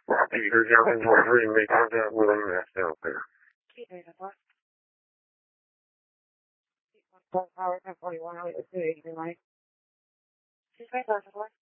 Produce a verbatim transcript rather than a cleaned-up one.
Peter Johnson, twenty-three, make contact with him. That's out there. Power forty-one, the city, right? She's right,